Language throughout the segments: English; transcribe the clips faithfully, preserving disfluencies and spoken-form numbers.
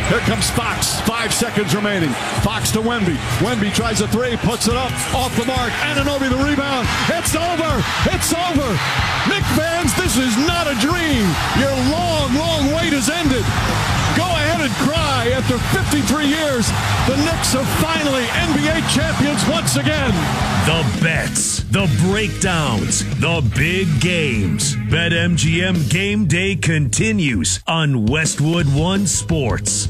Here comes Fox. Five seconds remaining. Fox to Wemby. Wemby tries a three, puts it up, off the mark. Anunoby the rebound. It's over. It's over. Knicks fans, this is not a dream. Your long, long wait has ended. Go ahead and cry. After fifty-three years, the Knicks are finally N B A champions once again. The bets, the breakdowns, the big games. BetMGM Game Day continues on Westwood One Sports.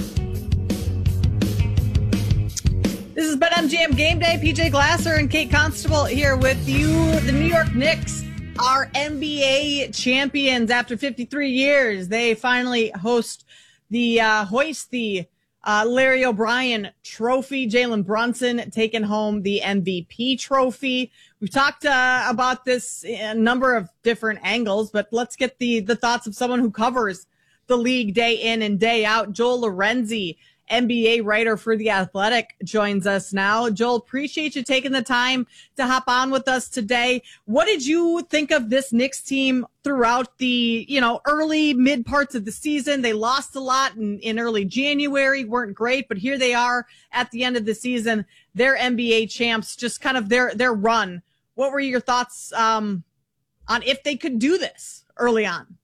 This is BetMGM Game Day. P J Glasser and Kate Constable here with you. The New York Knicks are N B A champions after fifty-three years. They finally host the uh, hoist the uh, Larry O'Brien Trophy. Jalen Brunson taking home the M V P trophy. We've talked uh, about this in a number of different angles, but let's get the the thoughts of someone who covers the league day in and day out. Joel Lorenzi, N B A writer for The Athletic, joins us now. Joel, appreciate you taking the time to hop on with us today. What did you think of this Knicks team throughout the, you know, early, mid parts of the season? They lost a lot in, in early January, weren't great, but here they are at the end of the season. They're N B A champs, just kind of their, their run. What were your thoughts um, on if they could do this early on?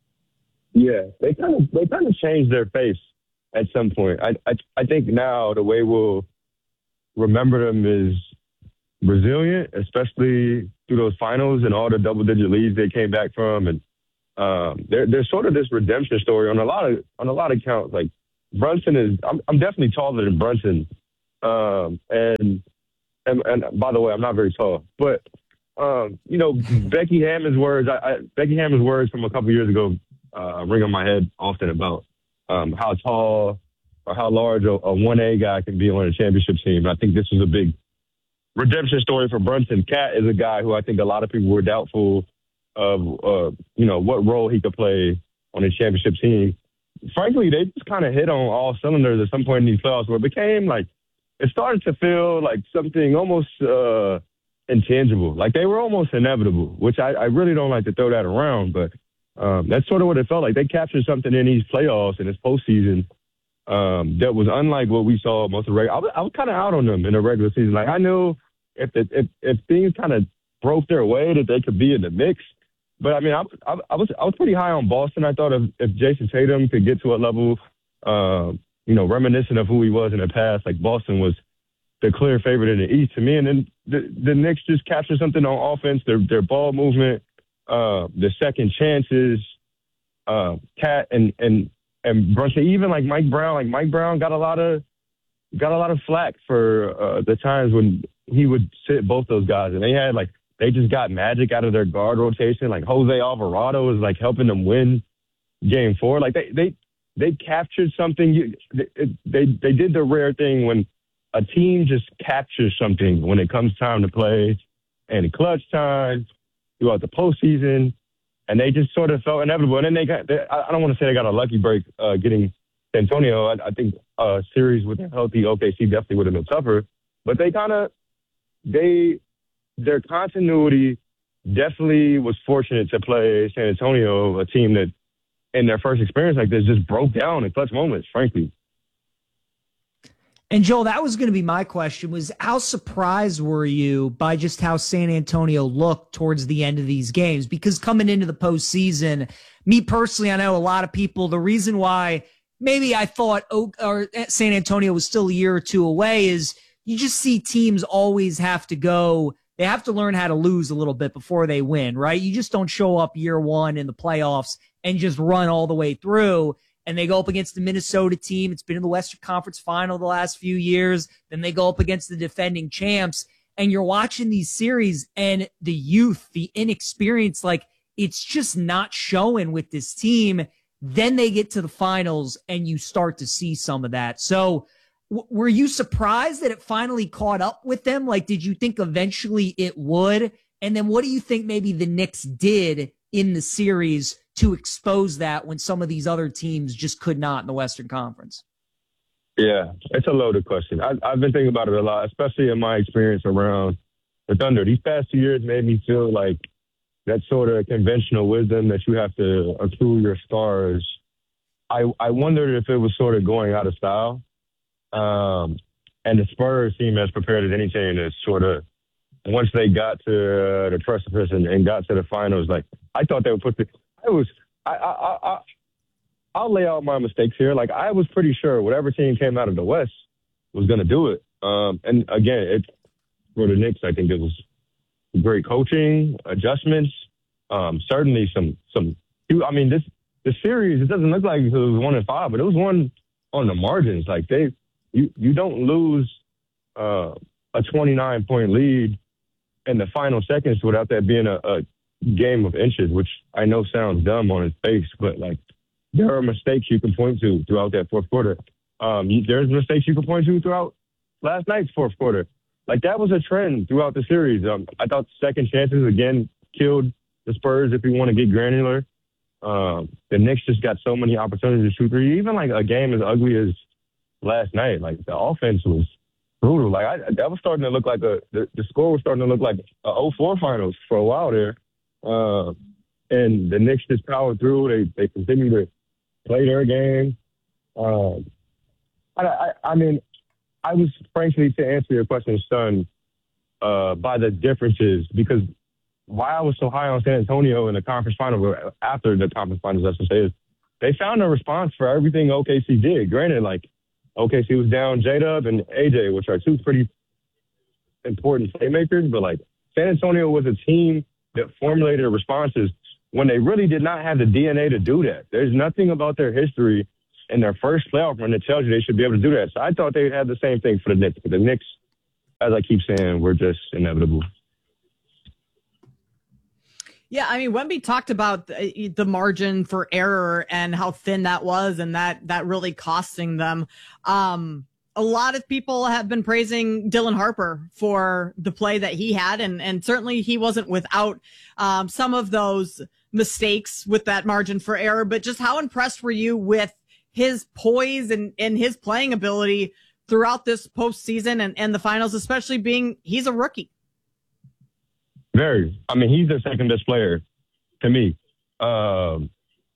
Yeah, they kind of, they kind of changed their face at some point. I, I I think now the way we'll remember them is resilient, especially through those finals and all the double-digit leads they came back from. And um, they're they're sort of this redemption story on a lot of on a lot of counts. Like Brunson is, I'm, I'm definitely taller than Brunson, um, and, and and by the way, I'm not very tall. But um, you know, Becky Hammond's words, I, I, Becky Hammond's words from a couple years ago uh, ring on my head often about Um, how tall or how large a, a one A guy can be on a championship team. And I think this was a big redemption story for Brunson. Cat is a guy who I think a lot of people were doubtful of, uh, you know, what role he could play on a championship team. Frankly, they just kind of hit on all cylinders at some point in these playoffs where it became like, it started to feel like something almost uh, intangible. Like they were almost inevitable, which I, I really don't like to throw that around, but Um, that's sort of what it felt like. They captured something in these playoffs and this postseason um, that was unlike what we saw most of the regular. I was, I was kind of out on them in the regular season. Like I knew if the, if, if things kind of broke their way that they could be in the mix. But I mean, I, I, I was I was pretty high on Boston. I thought if, if Jason Tatum could get to a level, uh, you know, reminiscent of who he was in the past, like Boston was the clear favorite in the East to me. And then the, the Knicks just captured something on offense. Their their ball movement. Uh, the second chances, uh, Cat and and and Brunson, even like Mike Brown, like Mike Brown got a lot of got a lot of flack for uh, the times when he would sit both those guys, and they had like they just got magic out of their guard rotation. Like Jose Alvarado was like helping them win Game Four. Like they they they captured something. You, they, they they did the rare thing when a team just captures something when it comes time to play, and clutch time throughout the postseason, and they just sort of felt inevitable. And then they got, they, I don't want to say they got a lucky break uh, getting San Antonio. I, I think a series with a healthy O K C definitely would have been tougher. But they kind of, they, their continuity definitely was fortunate to play San Antonio, a team that in their first experience like this just broke down in clutch moments, frankly. And Joel, that was going to be my question, was how surprised were you by just how San Antonio looked towards the end of these games? Because coming into the postseason, me personally, I know a lot of people, the reason why maybe I thought Oak, or San Antonio was still a year or two away is you just see teams always have to go, they have to learn how to lose a little bit before they win, right? You just don't show up year one in the playoffs and just run all the way through. And they go up against the Minnesota team. It's been in the Western Conference Final the last few years. Then they go up against the defending champs. And you're watching these series and the youth, the inexperience, like it's just not showing with this team. Then they get to the finals and you start to see some of that. So w- were you surprised that it finally caught up with them? Like, did you think eventually it would? And then what do you think maybe the Knicks did in the series to expose that when some of these other teams just could not in the Western Conference? Yeah, it's a loaded question. I, I've been thinking about it a lot, especially in my experience around the Thunder. These past two years made me feel like that sort of conventional wisdom that you have to accrue your stars I I wondered if it was sort of going out of style. Um, and the Spurs seem as prepared as any team to sort of, once they got to uh, the precipice and, and got to the finals, like I thought they would put the. I was I I I. I I'll lay out my mistakes here. Like, I was pretty sure whatever team came out of the West was going to do it. Um, and again, it, for the Knicks, I think it was great coaching, adjustments, um, certainly some, some, I mean, this, the series, it doesn't look like it was one and five, but it was one on the margins. Like they, you, you don't lose uh, a twenty-nine point lead in the final seconds without that being a, a game of inches, which I know sounds dumb on its face, but like, there are mistakes you can point to throughout that fourth quarter. Um, there's mistakes you can point to throughout last night's fourth quarter. Like, that was a trend throughout the series. Um, I thought second chances, again, killed the Spurs if you want to get granular. Um, the Knicks just got so many opportunities to shoot three. Even, like, a game as ugly as last night, like, the offense was brutal. Like, I, that was starting to look like a – the the score was starting to look like a oh four finals for a while there. Uh, and the Knicks just powered through. They, they continue to – play their game. Um, I, I, I mean, I was frankly, to answer your question, stunned uh, by the differences, because why I was so high on San Antonio in the conference final, after the conference finals, I should say, is they found a response for everything O K C did. Granted, like, O K C was down J-Dub and A J, which are two pretty important playmakers, but like San Antonio was a team that formulated responses when they really did not have the D N A to do that. There's nothing about their history in their first playoff run that tells you they should be able to do that. So I thought they'd have the same thing for the Knicks. But the Knicks, as I keep saying, were just inevitable. Yeah, I mean, Wemby talked about the, the margin for error and how thin that was, and that that really costing them. Um, a lot of people have been praising Dylan Harper for the play that he had, and and certainly he wasn't without um, some of those mistakes with that margin for error. But just how impressed were you with his poise and, and his playing ability throughout this postseason and, and the finals, especially being he's a rookie? Very. I mean, he's their second best player to me. Um,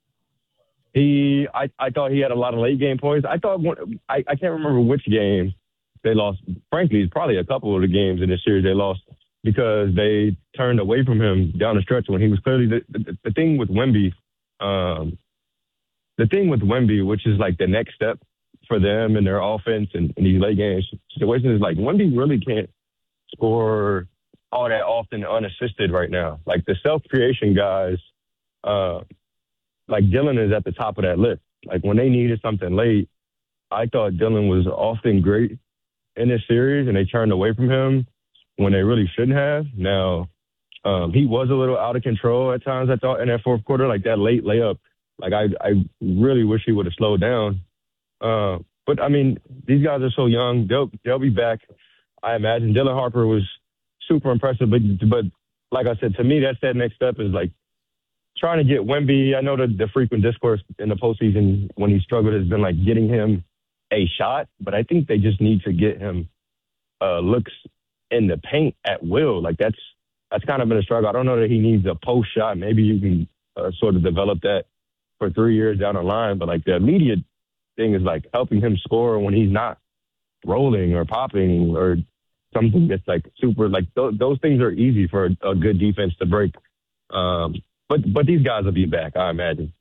he, I, I thought he had a lot of late game points. I thought one, I, I can't remember which game they lost. Frankly, it's probably a couple of the games in this series they lost because they turned away from him down the stretch when he was clearly the, the, the thing with Wemby. Um, the thing with Wemby, which is like the next step for them and their offense and, and these late game situations, is like Wemby really can't score all that often unassisted right now. Like the self-creation guys, uh, like Dylan is at the top of that list. Like when they needed something late, I thought Dylan was often great in this series and they turned away from him when they really shouldn't have. Now, um, he was a little out of control at times, I thought, in that fourth quarter, like that late layup. Like I, I really wish he would have slowed down. Uh, but I mean, these guys are so young. They'll, they'll be back. I imagine Dylan Harper was super impressive, but but like I said, to me, that's that next step is like trying to get Wemby. I know that the frequent discourse in the postseason when he struggled has been like getting him a shot, but I think they just need to get him uh, looks in the paint at will. Like that's that's kind of been a struggle. I don't know that he needs a post shot. Maybe you can uh, sort of develop that for three years down the line, but like the immediate thing is like helping him score when he's not rolling or popping or something that's like super, like th- those things are easy for a, a good defense to break. Um, but, but these guys will be back, I imagine.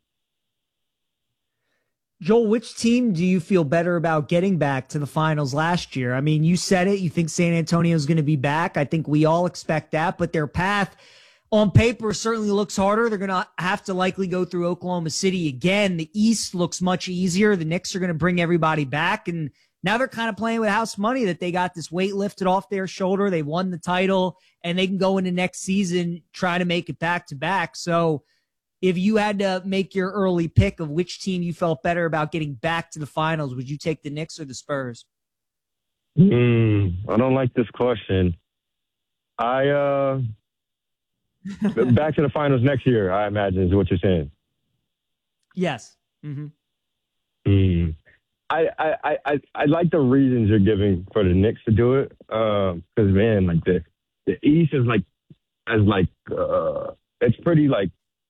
Joel, which team do you feel better about getting back to the finals last year? I mean, you said it, you think San Antonio is going to be back. I think we all expect that, but their path on paper certainly looks harder. They're going to have to likely go through Oklahoma City again. The East looks much easier. The Knicks are going to bring everybody back, and now they're kind of playing with house money that they got this weight lifted off their shoulder. They won the title, and they can go into next season trying to make it back to back. So if you had to make your early pick of which team you felt better about getting back to the finals, would you take the Knicks or the Spurs? Mm, I don't like this question. I, uh, back to the finals next year, I imagine, is what you're saying. Yes. Mm-hmm. Mm. I, I, I, I like the reasons you're giving for the Knicks to do it. Um, cause man, like the, the East is like, as like, uh, it's pretty like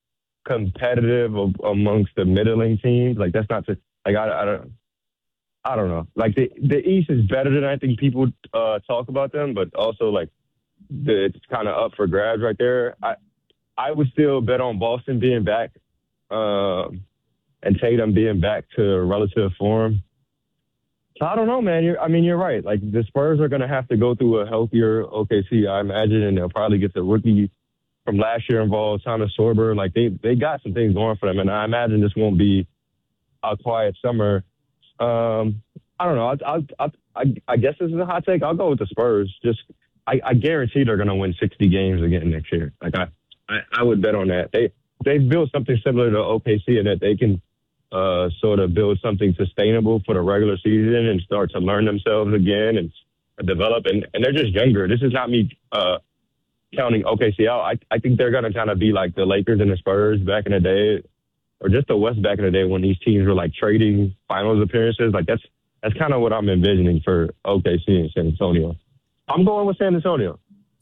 competitive of, amongst the middling teams. Like that's not to like I, I don't I don't know. Like the the East is better than I think people uh, talk about them, but also like the, it's kind of up for grabs right there. I I would still bet on Boston being back um, and Tatum being back to relative form. So I don't know, man. You're, I mean, you're right. Like the Spurs are going to have to go through a healthier O K C, I imagine, and they'll probably get the rookie from last year involved, Thomas Sorber. Like they they got some things going for them, and I imagine this won't be a quiet summer. Um, I don't know. I, I I I guess this is a hot take. I'll go with the Spurs. Just I, I guarantee they're going to win sixty games again next year. Like I, I I would bet on that. They they've built something similar to O K C in that they can. Uh, sort of build something sustainable for the regular season and start to learn themselves again and develop. And, and they're just younger. This is not me uh, counting O K C out. I, I think they're going to kind of be like the Lakers and the Spurs back in the day, or just the West back in the day when these teams were like trading finals appearances. Like that's that's kind of what I'm envisioning for O K C and San Antonio. I'm going with San Antonio.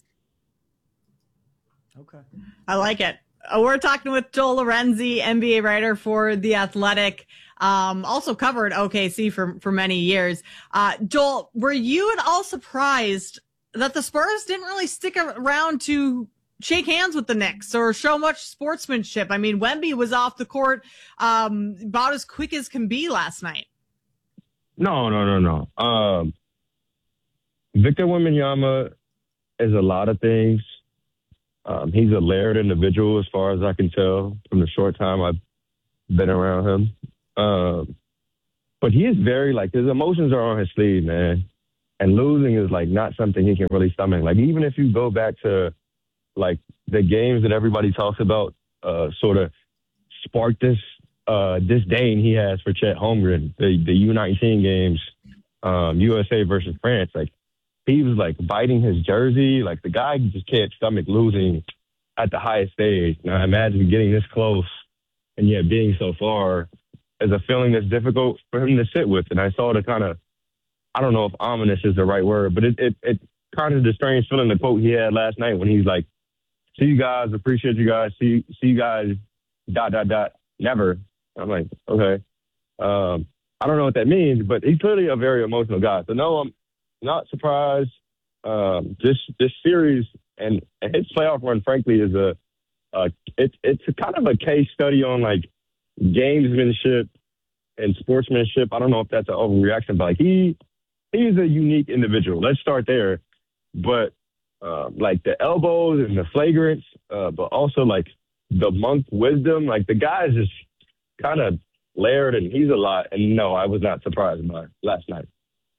Okay. I like it. Uh, we're talking with Joel Lorenzi, N B A writer for The Athletic, um, also covered O K C for, for many years. Uh, Joel, were you at all surprised that the Spurs didn't really stick around to shake hands with the Knicks or show much sportsmanship? I mean, Wemby was off the court um, about as quick as can be last night. No, no, no, no. Um, Victor Wembanyama is a lot of things. Um, he's a layered individual as far as I can tell from the short time I've been around him. Um, but he is very, like, his emotions are on his sleeve, man. And losing is, like, not something he can really stomach. Like, even if you go back to, like, the games that everybody talks about uh, sort of sparked this uh, disdain he has for Chet Holmgren, the, the U nineteen games, um, U S A versus France. Like, he was, like, biting his jersey. Like, the guy just can't stomach losing at the highest stage. Now, imagine getting this close and yet being so far is a feeling that's difficult for him to sit with. And I saw the kind of, I don't know if ominous is the right word, but it, it, it kind of the strange feeling, the quote he had last night when he's like, see you guys, appreciate you guys, see, see you guys, dot, dot, dot, never. I'm like, okay. Um, I don't know what that means, but he's clearly a very emotional guy. So, no, I'm not surprised. Um, this this series and, and his playoff run, frankly, is a uh, it's it's a kind of a case study on like gamesmanship and sportsmanship. I don't know if that's an overreaction, but like he he's a unique individual. Let's start there. But uh, like the elbows and the flagrants, uh, but also like the monk wisdom. Like the guy is just kind of layered, and he's a lot. And no, I was not surprised by it last night.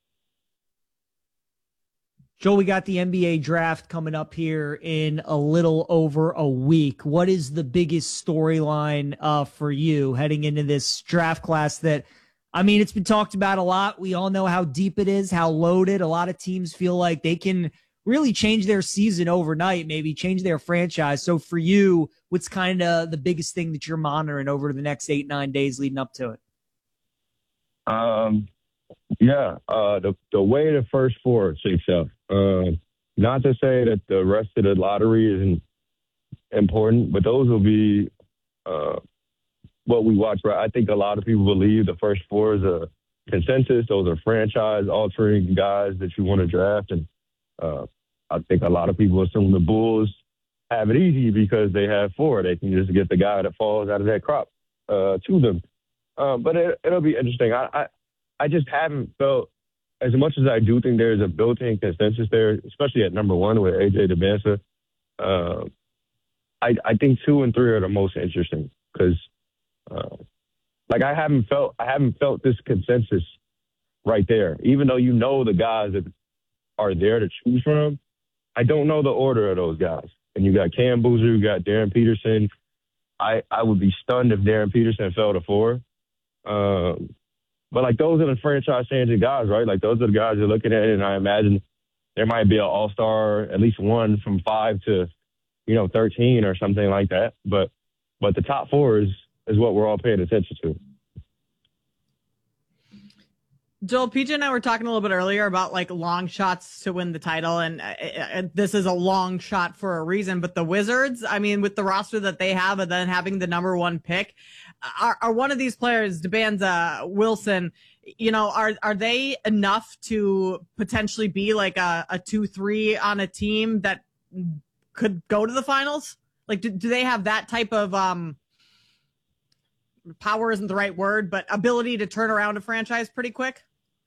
Joel, we got the N B A draft coming up here in a little over a week. What is the biggest storyline uh, for you heading into this draft class that, I mean, it's been talked about a lot. We all know how deep it is, how loaded. A lot of teams feel like they can really change their season overnight, maybe change their franchise. So for you, what's kind of the biggest thing that you're monitoring over the next eight, nine days leading up to it? Um, yeah, uh, the, the way the first four shakes out. Uh, not to say that the rest of the lottery isn't important, but those will be uh, what we watch. Right? I think a lot of people believe the first four is a consensus. Those are franchise-altering guys that you want to draft, and uh, I think a lot of people assume the Bulls have it easy because they have four. They can just get the guy that falls out of that crop uh, to them. Uh, but it, it'll be interesting. I, I I just haven't felt. As much as I do think there's a built-in consensus there, especially at number one with A J Debinsa, uh, I, I think two and three are the most interesting because, uh, like, I haven't felt I haven't felt this consensus right there. Even though you know the guys that are there to choose from, I don't know the order of those guys. And you got Cam Boozer, you got Darren Peterson. I I would be stunned if Darren Peterson fell to four. Um, But, like, those are the franchise-changing guys, right? Like, those are the guys you're looking at, and I imagine there might be an all-star, at least one from five to, you know, thirteen or something like that. But but the top four is, is what we're all paying attention to. Joel, P J and I were talking a little bit earlier about like long shots to win the title, and uh, uh, this is a long shot for a reason. But the Wizards, I mean, with the roster that they have, and then having the number one pick, are, are one of these players, DeBanza, Wilson, you know, are are they enough to potentially be like a, a two three on a team that could go to the finals? Like, do, do they have that type of um? Power isn't the right word, but ability to turn around a franchise pretty quick?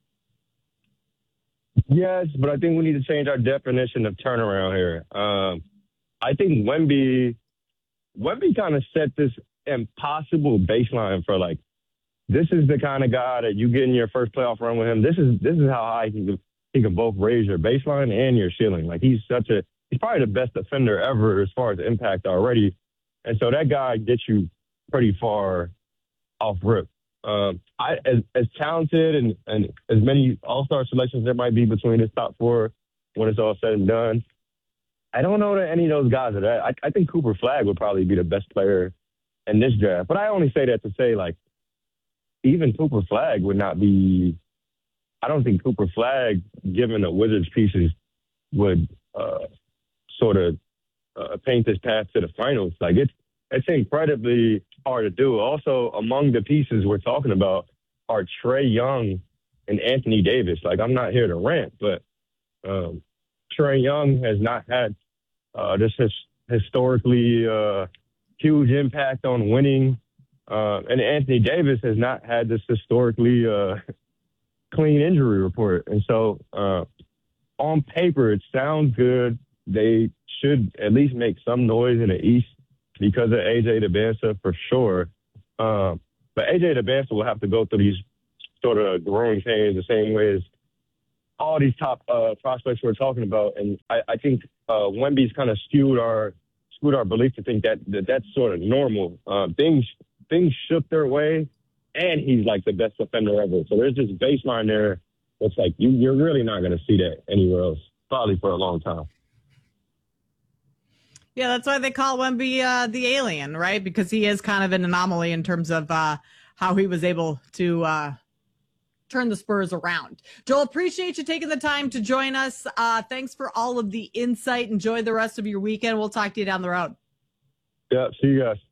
Yes, but I think we need to change our definition of turnaround here. Um, I think Wemby, Wemby kind of set this impossible baseline for like, this is the kind of guy that you get in your first playoff run with him. This is this is how high he can he can both raise your baseline and your ceiling. Like he's such a he's probably the best defender ever as far as impact already, and so that guy gets you pretty far off rip. Um, I, as, as talented and, and as many all-star selections there might be between his top four when it's all said and done, I don't know that any of those guys are that. I, I think Cooper Flagg would probably be the best player in this draft. But I only say that to say, like, even Cooper Flagg would not be – I don't think Cooper Flagg, given the Wizards pieces, would uh, sort of uh, paint this path to the finals. Like, it's, it's incredibly hard to do. Also, among the pieces we're talking about are Trae Young and Anthony Davis. Like, I'm not here to rant, but um, Trae Young has not had uh, this his, historically uh, huge impact on winning. Uh, and Anthony Davis has not had this historically uh, clean injury report. And so uh, on paper, it sounds good. They should at least make some noise in the East because of A J DeBanza for sure. Um, but A J DeBanza will have to go through these sort of growing pains the same way as all these top uh, prospects we're talking about. And I, I think uh, Wemby's kind of skewed our skewed our belief to think that, that that's sort of normal. Uh, things things shook their way, and he's like the best defender ever. So there's this baseline there that's like you, you're really not going to see that anywhere else, probably for a long time. Yeah, that's why they call Wemby uh, the alien, right? Because he is kind of an anomaly in terms of uh, how he was able to uh, turn the Spurs around. Joel, appreciate you taking the time to join us. Uh, thanks for all of the insight. Enjoy the rest of your weekend. We'll talk to you down the road. Yeah, see you guys.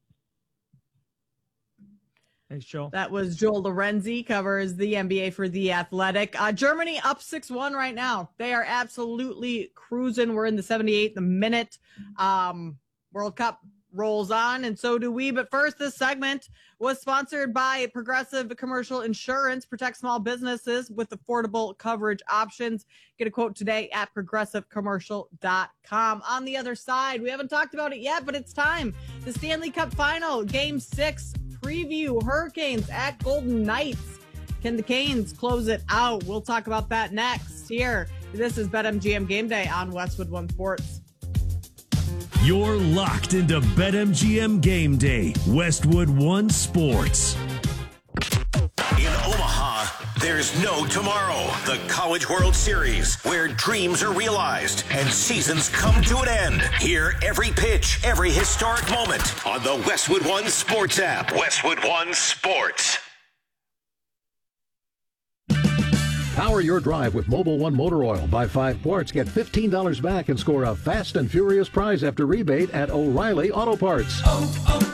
Thanks, Joel. That was Joel Lorenzi, covers the N B A for The Athletic. Uh, Germany up six one right now. They are absolutely cruising. We're in the seventy-eighth minute. Um, World Cup rolls on, and so do we. But first, this segment was sponsored by Progressive Commercial Insurance. Protect small businesses with affordable coverage options. Get a quote today at progressive commercial dot com. On the other side, we haven't talked about it yet, but it's time. The Stanley Cup Final, Game six preview. Hurricanes at Golden Knights. Can the Canes close it out? We'll talk about that next here. This is BetMGM Game Day on Westwood One Sports. You're locked into BetMGM Game Day, Westwood One Sports. In Omaha, there's no tomorrow. The College World Series, where dreams are realized and seasons come to an end. Hear every pitch, every historic moment on the Westwood One Sports app. Westwood One Sports. Power your drive with Mobil One Motor Oil. Buy five quarts, get fifteen dollars back, and score a fast and furious prize after rebate at O'Reilly Auto Parts. Oh,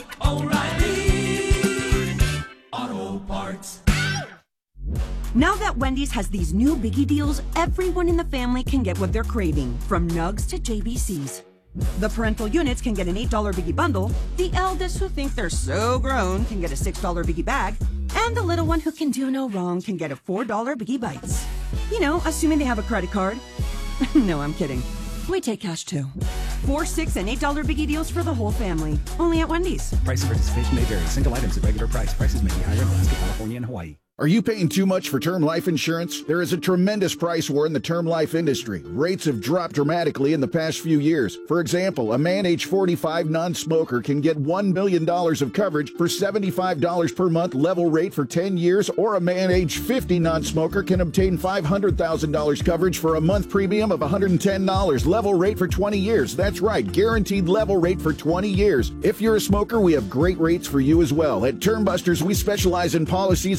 oh, oh, O'Reilly Auto Parts. Now that Wendy's has these new biggie deals, everyone in the family can get what they're craving, from nugs to J B Cs. The parental units can get an eight dollar biggie bundle, the eldest who think they're so grown can get a six dollar biggie bag, and the little one who can do no wrong can get a four dollar biggie bites. You know, assuming they have a credit card. No, I'm kidding. We take cash too. Four, six, and eight dollar biggie deals for the whole family. Only at Wendy's. Price of participation may vary. Single items at regular price. Prices may be higher in Alaska, California, and Hawaii. Are you paying too much for term life insurance? There is a tremendous price war in the term life industry. Rates have dropped dramatically in the past few years. For example, a man age forty-five non-smoker can get one million dollars of coverage for seventy-five dollars per month level rate for ten years, or a man age fifty non-smoker can obtain five hundred thousand dollars coverage for a month premium of one hundred ten dollars level rate for twenty years. That's right, guaranteed level rate for twenty years. If you're a smoker, we have great rates for you as well. At Term Busters, we specialize in policies of five hundred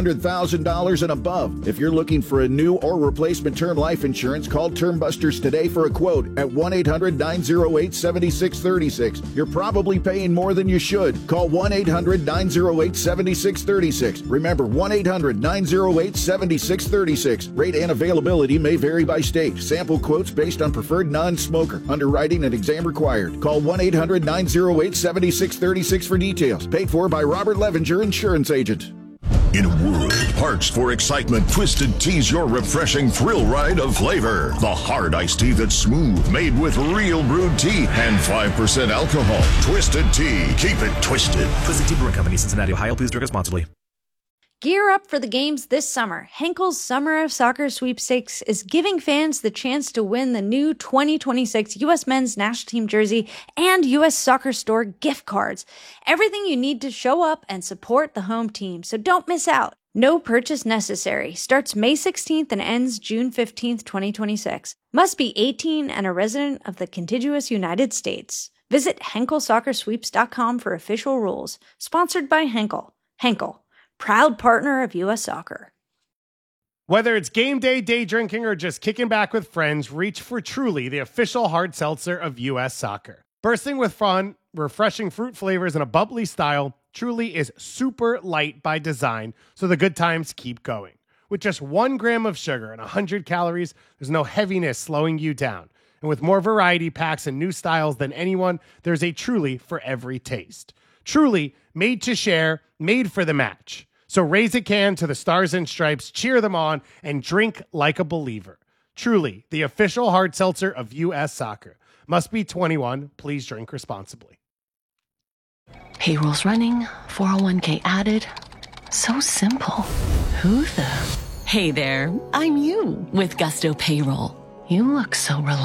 hundred thousand dollars and above. If you're looking for a new or replacement term life insurance, call Term Busters today for a quote at one eight hundred nine oh eight seven six three six. You're probably paying more than you should. Call one eight hundred nine oh eight seven six three six. Remember, one eight hundred nine oh eight seven six three six. Rate and availability may vary by state. Sample quotes based on preferred non-smoker. Underwriting and exam required. Call one eight hundred nine oh eight seven six three six for details. Paid for by Robert Levenger, insurance agent. In a world parched for excitement, Twisted Tea's your refreshing thrill ride of flavor. The hard iced tea that's smooth, made with real brewed tea and five percent alcohol. Twisted Tea. Keep it twisted. Twisted Tea Brewing Company, Cincinnati, Ohio. Please drink responsibly. Gear up for the games this summer. Henkel's Summer of Soccer Sweepstakes is giving fans the chance to win the new twenty twenty-six U S Men's National Team jersey and U S Soccer Store gift cards. Everything you need to show up and support the home team, so don't miss out. No purchase necessary. Starts May sixteenth and ends June fifteenth, twenty twenty-six. Must be eighteen and a resident of the contiguous United States. Visit Henkel Soccer Sweeps dot com for official rules. Sponsored by Henkel. Henkel, proud partner of U S Soccer. Whether it's game day, day drinking, or just kicking back with friends, reach for Truly, the official hard seltzer of U S Soccer. Bursting with fun, refreshing fruit flavors, and a bubbly style, Truly is super light by design, so the good times keep going. With just one gram of sugar and one hundred calories, there's no heaviness slowing you down. And with more variety packs and new styles than anyone, there's a Truly for every taste. Truly, made to share, made for the match. So raise a can to the Stars and Stripes, cheer them on, and drink like a believer. Truly, the official hard seltzer of U S Soccer. Must be twenty-one. Please drink responsibly. Payroll's running, four oh one k added. So simple. Who the? Hey there, I'm you with Gusto Payroll. You look so relaxed.